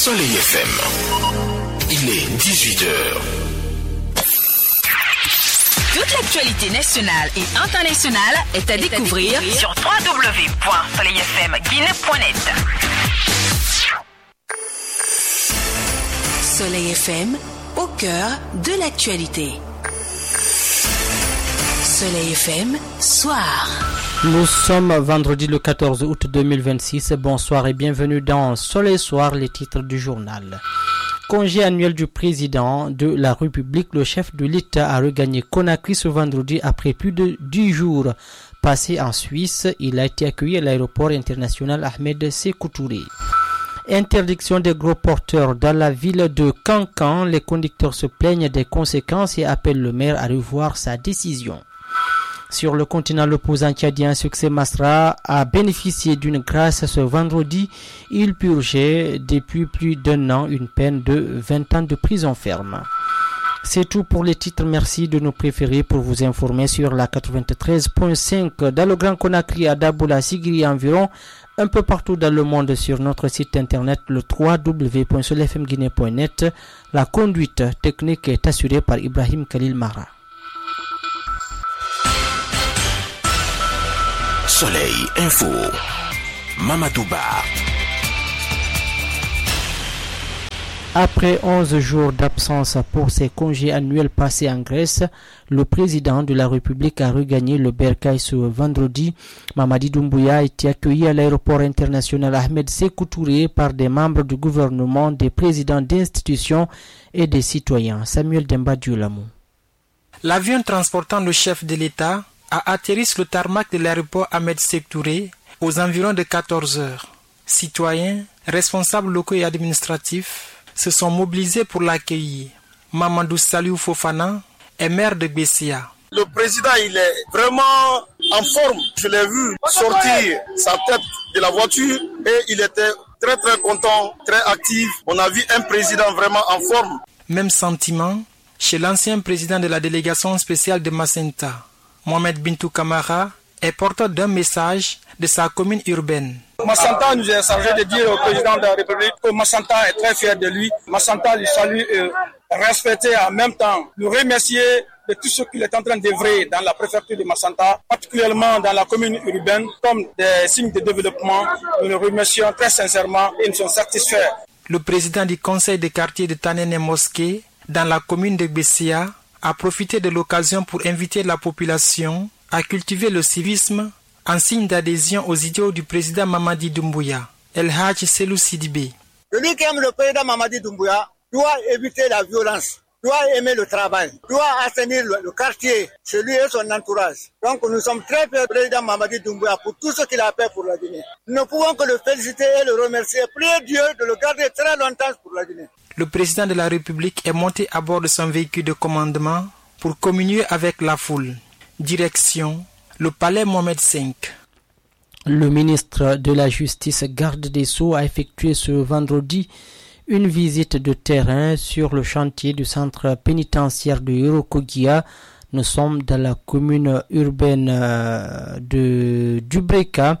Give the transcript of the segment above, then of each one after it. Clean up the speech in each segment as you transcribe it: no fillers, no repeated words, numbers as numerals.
Soleil FM, il est 18h. Toute l'actualité nationale et internationale est à découvrir sur www.soleilfmguinée.net. Soleil FM, au cœur de l'actualité. Soleil FM, soir. Nous sommes vendredi le 14 août 2026. Bonsoir et bienvenue dans Soleil Soir, les titres du journal. Congé annuel du président de la République, le chef de l'État a regagné Conakry ce vendredi après plus de 10 jours passés en Suisse. Il a été accueilli à l'aéroport international Ahmed Sékou Touré. Interdiction des gros porteurs dans la ville de Kankan. Les conducteurs se plaignent des conséquences et appellent le maire à revoir sa décision. Sur le continent, l'opposant tchadien Succès Masra a bénéficié d'une grâce ce vendredi. Il purgeait depuis plus d'un an une peine de 20 ans de prison ferme. C'est tout pour les titres. Merci de nous préférer pour vous informer sur la 93.5 dans le Grand Conakry, à Daboula, Sigiri environ, un peu partout dans le monde sur notre site internet le www.soleilfmguinée.net. La conduite technique est assurée par Ibrahim Khalil Mara. Soleil Info, Mamadouba. Après 11 jours d'absence pour ses congés annuels passés en Grèce, le président de la République a regagné le Bercail ce vendredi. Mamadi Doumbouya a été accueilli à l'aéroport international Ahmed Sékou Touré par des membres du gouvernement, des présidents d'institutions et des citoyens. Samuel Demba Diolamou. L'avion transportant le chef de l'État a atterri sur le tarmac de l'aéroport Ahmed Sékou Touré aux environs de 14 heures. Citoyens, responsables locaux et administratifs se sont mobilisés pour l'accueillir. Mamadou Saliou Fofana est maire de Bessia. Le président, il est vraiment en forme. Je l'ai vu sortir sa tête de la voiture et il était très très content, très actif. On a vu un président vraiment en forme. Même sentiment chez l'ancien président de la délégation spéciale de Macenta. Mohamed Bintou Kamara est porteur d'un message de sa commune urbaine. Macenta nous est chargé de dire au président de la République que Macenta est très fier de lui. Macenta lui salue et respecte en même temps, nous remercier de tout ce qu'il est en train d'œuvrer dans la préfecture de Macenta, particulièrement dans la commune urbaine, comme des signes de développement. Nous le remercions très sincèrement et nous sommes satisfaits. Le président du conseil de quartier de Tanene Mosquée, dans la commune de Bessia, a profité de l'occasion pour inviter la population à cultiver le civisme en signe d'adhésion aux idéaux du président Mamadi Doumbouya. El Hadj Selou Sidibé. Celui qui aime le président Mamadi Doumbouya doit éviter la violence, doit aimer le travail, doit assainir le quartier, chez lui et son entourage. Donc nous sommes très fiers du président Mamadi Doumbouya pour tout ce qu'il a fait pour la Guinée. Nous ne pouvons que le féliciter et le remercier. Priez Dieu de le garder très longtemps pour la Guinée. Le président de la République est monté à bord de son véhicule de commandement pour communier avec la foule. Direction, le palais Mohamed V. Le ministre de la Justice, garde des Sceaux, a effectué ce vendredi une visite de terrain sur le chantier du centre pénitentiaire de Yorokogia. Nous sommes dans la commune urbaine de Dubreka.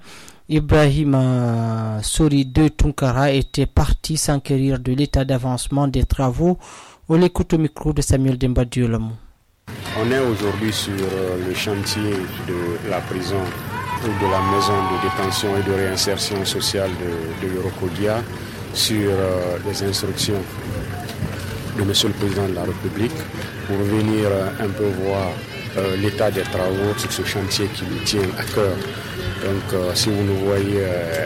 Ibrahim Sori de Tunkara était parti s'enquérir de l'état d'avancement des travaux. On l'écoute au micro de Samuel Demba Diolamou. On est aujourd'hui sur le chantier de la prison ou de la maison de détention et de réinsertion sociale de Yorokogia sur les instructions de Monsieur le Président de la République pour venir un peu voir l'état des travaux sur ce chantier qui nous tient à cœur. Donc si vous nous voyez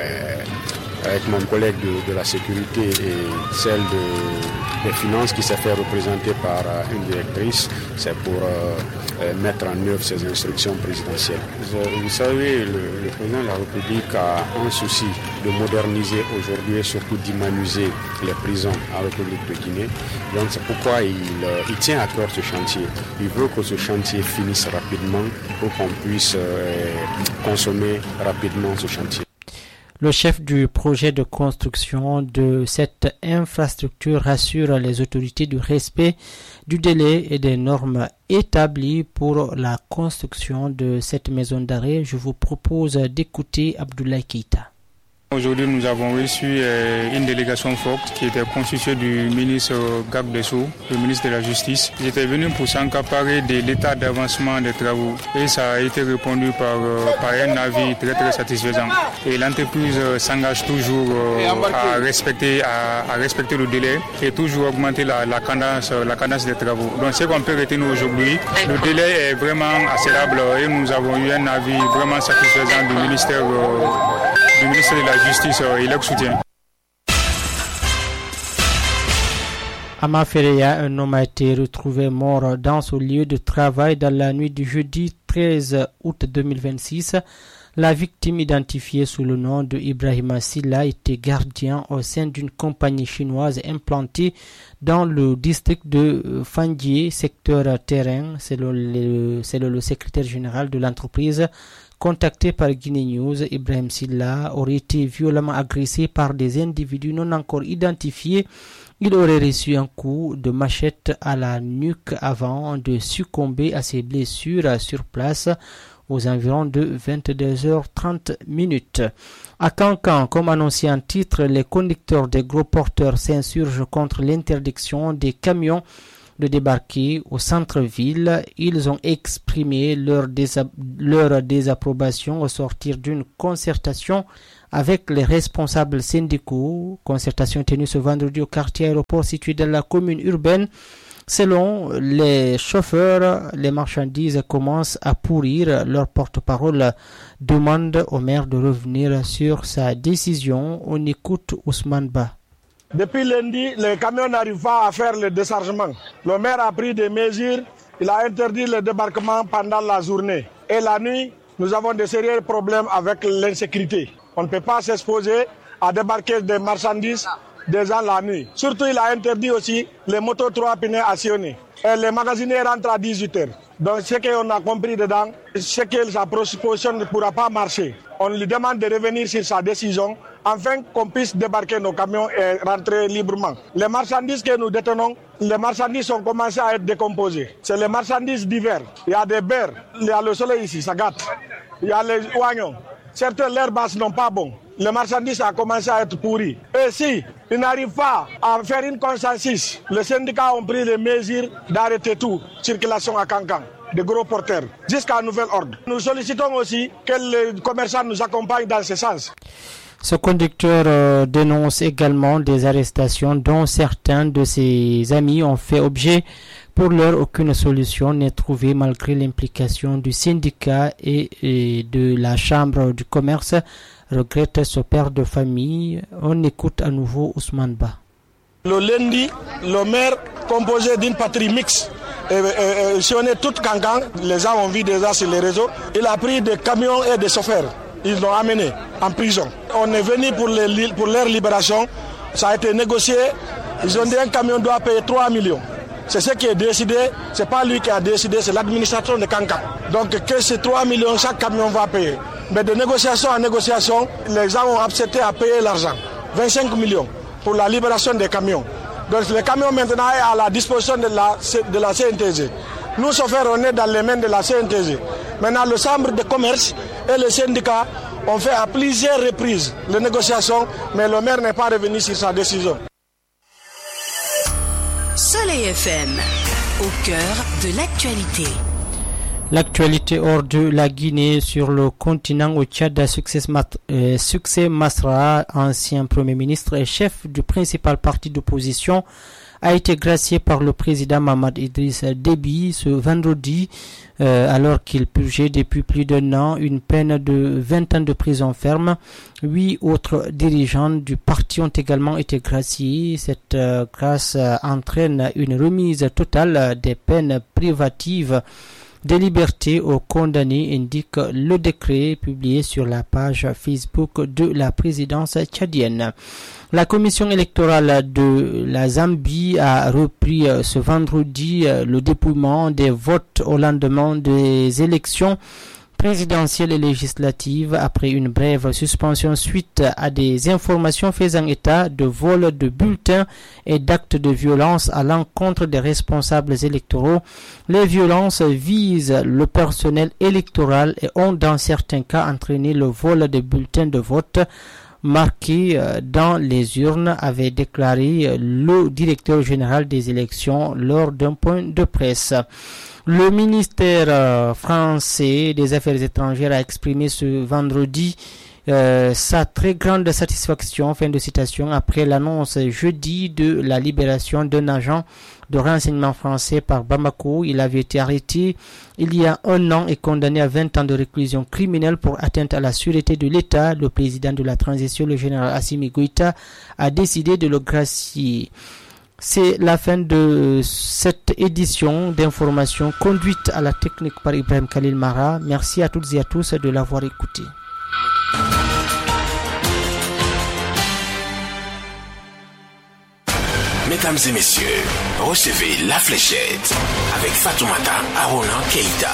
avec mon collègue de la sécurité et celle des finances qui s'est fait représenter par une directrice, c'est pour mettre en œuvre ces instructions présidentielles. Vous savez, le président de la République a un souci de moderniser aujourd'hui et surtout d'humaniser les prisons en République de Guinée. Donc c'est pourquoi il tient à cœur ce chantier. Il veut que ce chantier finisse rapidement pour qu'on puisse consommer rapidement ce chantier. Le chef du projet de construction de cette infrastructure rassure les autorités du respect du délai et des normes établies pour la construction de cette maison d'arrêt. Je vous propose d'écouter Abdoulaye Keïta. Aujourd'hui, nous avons reçu une délégation forte qui était constituée du ministre Garde des Sceaux, le ministre de la Justice. Ils étaient venus pour s'accaparer de l'état d'avancement des travaux et ça a été répondu par un avis très très satisfaisant. Et l'entreprise s'engage toujours à respecter le délai et toujours augmenter la cadence des travaux. Donc ce qu'on peut retenir aujourd'hui, le délai est vraiment acceptable et nous avons eu un avis vraiment satisfaisant du ministère de la Justice et leur soutien. À Mafereya, un homme a été retrouvé mort dans son lieu de travail dans la nuit du jeudi 13 août 2026. La victime, identifiée sous le nom de Ibrahima Silla, était gardien au sein d'une compagnie chinoise implantée dans le district de Fandié, secteur terrain, selon le secrétaire général de l'entreprise. Contacté par Guinée News, Ibrahim Silla aurait été violemment agressé par des individus non encore identifiés. Il aurait reçu un coup de machette à la nuque avant de succomber à ses blessures sur place aux environs de 22h30. À Cancan, comme annoncé en titre, les conducteurs des gros porteurs s'insurgent contre l'interdiction des camions de débarquer au centre-ville. Ils ont exprimé leur désapprobation au sortir d'une concertation avec les responsables syndicaux. Concertation tenue ce vendredi au quartier aéroport situé dans la commune urbaine. Selon les chauffeurs, les marchandises commencent à pourrir. Leur porte-parole demande au maire de revenir sur sa décision. On écoute Ousmane Ba. Depuis lundi, les camions n'arrivent pas à faire le déchargement. Le maire a pris des mesures. Il a interdit le débarquement pendant la journée. Et la nuit, nous avons de sérieux problèmes avec l'insécurité. On ne peut pas s'exposer à débarquer des marchandises déjà la nuit. Surtout, il a interdit aussi les motos 3 pneus actionnés. Et les magasiniers rentrent à 18h. Donc, ce qu'on a compris dedans, c'est que sa proposition ne pourra pas marcher. On lui demande de revenir sur sa décision afin qu'on puisse débarquer nos camions et rentrer librement. Les marchandises que nous détenons, les marchandises ont commencé à être décomposées. C'est les marchandises d'hiver. Il y a des beurres, il y a le soleil ici, ça gâte. Il y a les oignons. Certaines leurs bases n'ont pas bon. Les marchandises ont commencé à être pourries. Et si ils n'arrivent pas à faire une consensus, les syndicats ont pris les mesures d'arrêter toute circulation à Cancan, de gros porteurs, jusqu'à nouvel ordre. Nous sollicitons aussi que les commerçants nous accompagnent dans ce sens. Ce conducteur dénonce également des arrestations dont certains de ses amis ont fait objet. Pour l'heure, aucune solution n'est trouvée malgré l'implication du syndicat et de la chambre du commerce, regrette ce père de famille. On écoute à nouveau Ousmane Ba. Le lundi, le maire, composé d'une patrie mixte, sillonnait toute Cancan, les gens ont vu déjà sur les réseaux, il a pris des camions et des chauffeurs. Ils l'ont amené en prison. On est venu pour leur libération. Ça a été négocié. Ils ont dit qu'un camion doit payer 3 millions. C'est ce qui est décidé. Ce n'est pas lui qui a décidé, c'est l'administration de Cancan. Donc que ces 3 millions, chaque camion va payer. Mais de négociation en négociation, les gens ont accepté à payer l'argent. 25 millions pour la libération des camions. Donc le camion maintenant est à la disposition de la CNTG. Nous, chauffeurs, on est dans les mains de la CNTG. Maintenant, le chambre de commerce et le syndicat ont fait à plusieurs reprises les négociations, mais le maire n'est pas revenu sur sa décision. Soleil FM, au cœur de l'actualité. L'actualité hors de la Guinée sur le continent au Tchad, Succès Masra, ancien Premier ministre et chef du principal parti d'opposition, a été gracié par le président Mahamat Idriss Déby ce vendredi, alors qu'il purgeait depuis plus d'un an une peine de 20 ans de prison ferme. 8 autres dirigeants du parti ont également été graciés. Cette grâce entraîne une remise totale des peines privatives des libertés aux condamnés, indique le décret publié sur la page Facebook de la présidence tchadienne. La commission électorale de la Zambie a repris ce vendredi le dépouillement des votes au lendemain des élections présidentielle et législative après une brève suspension suite à des informations faisant état de vol de bulletins et d'actes de violence à l'encontre des responsables électoraux. Les violences visent le personnel électoral et ont dans certains cas entraîné le vol des bulletins de vote. marqués dans les urnes, avait déclaré le directeur général des élections lors d'un point de presse. Le ministère français des Affaires étrangères a exprimé ce vendredi sa très grande satisfaction, fin de citation, après l'annonce jeudi de la libération d'un agent de renseignement français par Bamako. Il avait été arrêté il y a 1 an et condamné à 20 ans de réclusion criminelle pour atteinte à la sûreté de l'État. Le président de la transition, le général Assimi Goïta, a décidé de le gracier. C'est la fin de cette édition d'information conduite à la technique par Ibrahim Khalil Mara. Merci à toutes et à tous de l'avoir écouté. Mesdames et messieurs, recevez la fléchette avec Fatoumata Arona Keïta.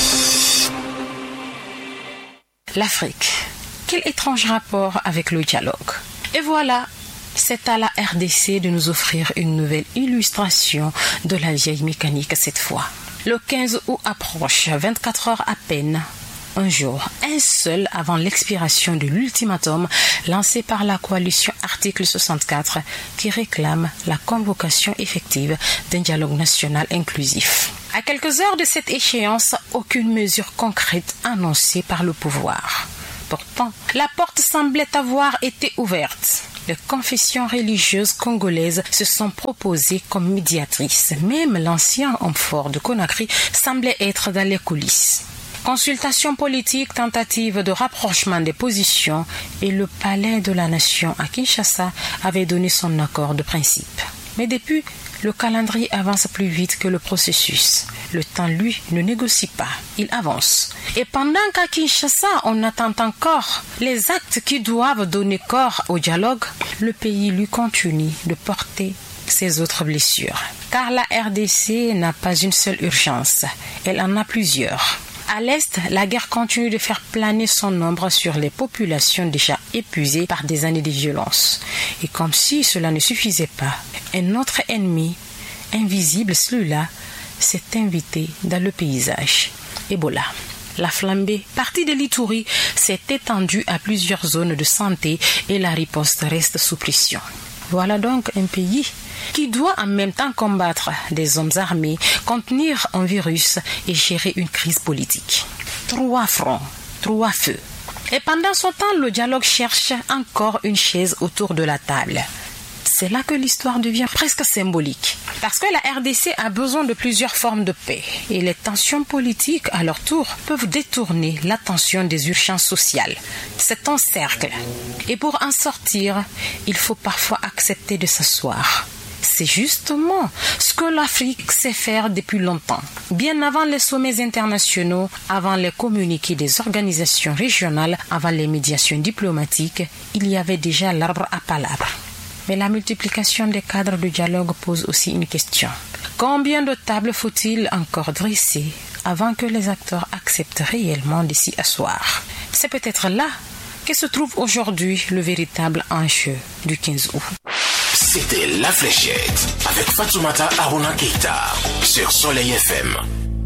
L'Afrique. Quel étrange rapport avec le dialogue. Et voilà, c'est à la RDC de nous offrir une nouvelle illustration de la vieille mécanique cette fois. Le 15 août approche, 24 heures à peine. Un jour, un seul avant l'expiration de l'ultimatum lancé par la coalition Article 64 qui réclame la convocation effective d'un dialogue national inclusif. À quelques heures de cette échéance, aucune mesure concrète annoncée par le pouvoir. Pourtant, la porte semblait avoir été ouverte. Les confessions religieuses congolaises se sont proposées comme médiatrices. Même l'ancien homme fort de Conakry semblait être dans les coulisses. Consultation politique, tentative de rapprochement des positions et le palais de la nation à Kinshasa avait donné son accord de principe. Mais depuis, le calendrier avance plus vite que le processus. Le temps, lui, ne négocie pas, il avance. Et pendant qu'à Kinshasa, on attend encore les actes qui doivent donner corps au dialogue, le pays lui continue de porter ses autres blessures. Car la RDC n'a pas une seule urgence, elle en a plusieurs. À l'Est, la guerre continue de faire planer son ombre sur les populations déjà épuisées par des années de violence. Et comme si cela ne suffisait pas, un autre ennemi, invisible celui-là, s'est invité dans le paysage. Ebola. La flambée, partie de l'Ituri, s'est étendue à plusieurs zones de santé et la riposte reste sous pression. Voilà donc un pays qui doit en même temps combattre des hommes armés, contenir un virus et gérer une crise politique. 3 fronts, 3 feux. Et pendant ce temps, le dialogue cherche encore une chaise autour de la table. C'est là que l'histoire devient presque symbolique. Parce que la RDC a besoin de plusieurs formes de paix. Et les tensions politiques, à leur tour, peuvent détourner l'attention des urgences sociales. C'est un cercle. Et pour en sortir, il faut parfois accepter de s'asseoir. C'est justement ce que l'Afrique sait faire depuis longtemps. Bien avant les sommets internationaux, avant les communiqués des organisations régionales, avant les médiations diplomatiques, il y avait déjà l'arbre à palabres. Mais la multiplication des cadres de dialogue pose aussi une question. Combien de tables faut-il encore dresser avant que les acteurs acceptent réellement de s'y asseoir? C'est peut-être là que se trouve aujourd'hui le véritable enjeu du 15 août. C'était La Fléchette avec Fatoumata Arona Keïta sur Soleil FM.